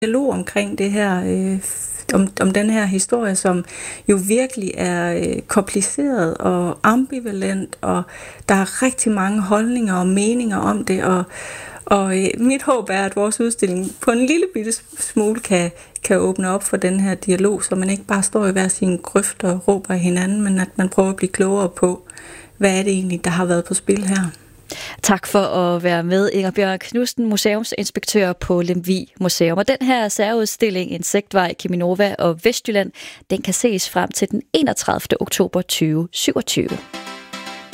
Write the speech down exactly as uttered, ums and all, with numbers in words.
dialog omkring det her, øh, om, om den her historie, som jo virkelig er øh, kompliceret og ambivalent, og der er rigtig mange holdninger og meninger om det, og, og øh, mit håb er, at vores udstilling på en lille bitte smule kan, kan åbne op for den her dialog, så man ikke bare står i hver sin grøft og råber af hinanden, men at man prøver at blive klogere på, hvad er det egentlig, der har været på spil her. Tak for at være med, Inger Bjørn Knudsen, museumsinspektør på Lemvig Museum. Og den her særudstilling, Insektvej, Cheminova og Vestjylland, den kan ses frem til den enogtredivte oktober tyve syvogtyve.